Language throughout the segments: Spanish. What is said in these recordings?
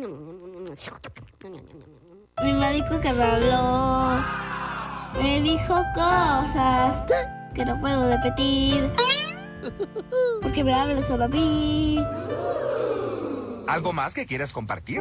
Mi médico que me habló me dijo cosas que no puedo repetir porque me habla solo a mí. ¿Algo más que quieras compartir?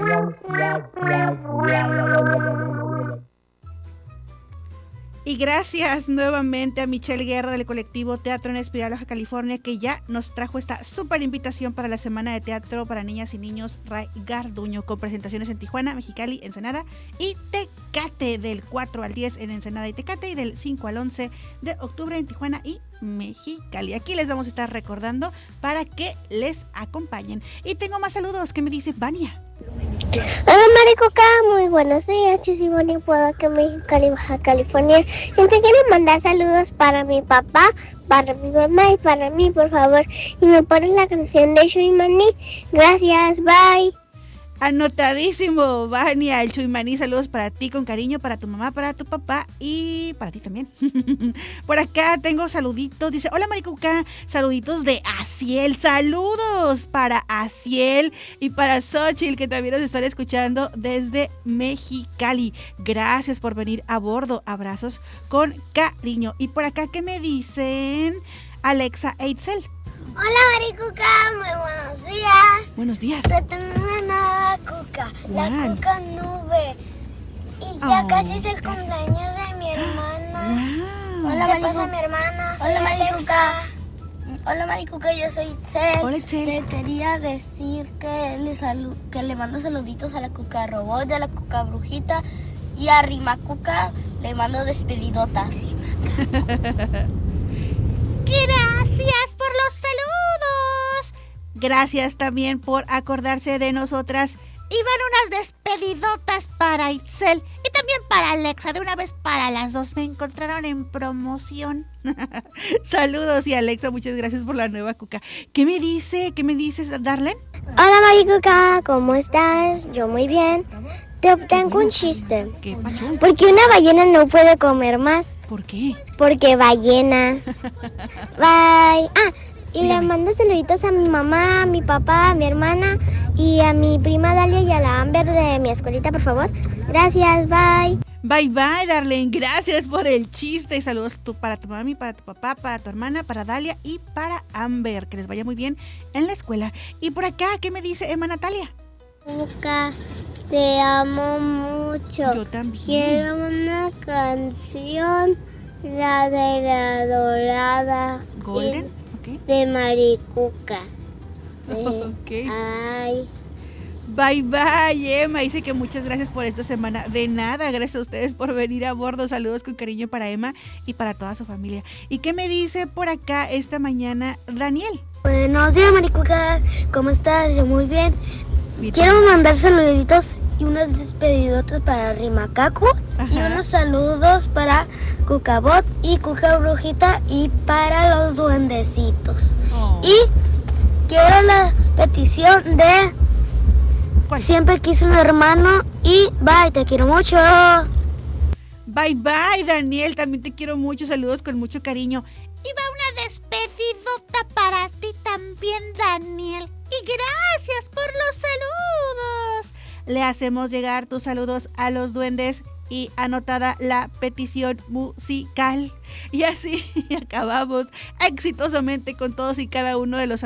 Y gracias nuevamente a Michelle Guerra del colectivo Teatro en Espiral, Baja California, que ya nos trajo esta súper invitación para la Semana de Teatro para Niñas y Niños Ray Garduño, con presentaciones en Tijuana, Mexicali, Ensenada y Tecate, del 4 al 10 en Ensenada y Tecate, y del 5 al 11 de octubre en Tijuana y Mexicali. Aquí les vamos a estar recordando para que les acompañen. Y tengo más saludos. ¿Qué me dice Vania? Hola Maricoca, muy buenos días, Chisiboni, puedo que Mexicali, Baja California. Y te quiero mandar saludos para mi papá, para mi mamá y para mí, por favor. Y me pones la canción de Shuimani. Gracias, bye. Anotadísimo, Vania, el Chuimaní, saludos para ti con cariño, para tu mamá, para tu papá y para ti también. Por acá tengo saluditos, dice, hola Maricuca, saluditos de Aciel, saludos para Aciel y para Xochitl, que también nos están escuchando desde Mexicali. Gracias por venir a bordo, abrazos con cariño. Y por acá, ¿qué me dicen? Alexa Eitzel. Hola Maricuca, muy buenos días. Buenos días. Te tengo una nueva cuca, la cuca nube. Y ya casi es el cumpleaños de mi hermana. Wow. Hola, ¿qué pasa mi hermana? Soy Alexa. Hola Maricuca, yo soy Itzel. Hola Itzel. Le quería decir que le mando saluditos a la cuca robot, a la cuca brujita y a Rimacuca le mando despedidotas. Gracias por los saludos. Gracias también por acordarse de nosotras. Y van unas despedidotas para Itzel y también para Alexa. De una vez para las dos. Me encontraron en promoción. Saludos y Alexa, muchas gracias por la nueva cuca. ¿Qué me dice? ¿Qué me dices, Darlene? Hola Maricuca, ¿cómo estás? Yo muy bien. Te tengo un chiste. ¿Qué pasó? Porque una ballena no puede comer más. ¿Por qué? Porque ballena. Bye. Y le mando saluditos a mi mamá, a mi papá, a mi hermana y a mi prima Dalia y a la Amber de mi escuelita, por favor. Gracias, bye. Bye bye, Darlene. Gracias por el chiste. Saludos para tu mami, para tu papá, para tu hermana, para Dalia y para Amber. Que les vaya muy bien en la escuela. Y por acá, ¿qué me dice Emma Natalia? Luca, te amo mucho. Yo también. Quiero una canción, la de la dorada. Golden, ok. De Maricuca. Ok. Ay. Bye bye, Emma. Dice que muchas gracias por esta semana. De nada, gracias a ustedes por venir a bordo. Saludos con cariño para Emma y para toda su familia. ¿Y qué me dice por acá esta mañana Daniel? Buenos días, Maricuca. ¿Cómo estás? Yo muy bien. Quiero mandar saluditos y unas despedidotas para Rimacacu. Ajá. Y unos saludos para Cucabot y Cuca Brujita y para los duendecitos. Oh. Y quiero la petición de ¿Cuál? Siempre quise un hermano y bye, te quiero mucho. Bye bye, Daniel. También te quiero mucho. Saludos con mucho cariño. Y va una despedidota para ti también, Daniel. Y gracias por los saludos. Le hacemos llegar tus saludos a los duendes y anotada la petición musical. Y así acabamos exitosamente con todos y cada uno de los